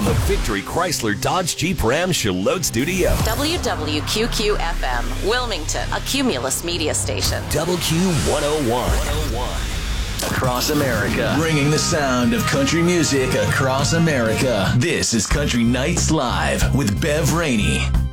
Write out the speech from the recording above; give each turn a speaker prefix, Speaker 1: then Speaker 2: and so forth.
Speaker 1: the Victory Chrysler Dodge Jeep Ram Charlotte Studio.
Speaker 2: WWQQ-FM, Wilmington, a Cumulus media station.
Speaker 1: WQ101.
Speaker 3: Across America, bringing the sound of country music across America. This is Country Nights Live with Bev Rainey.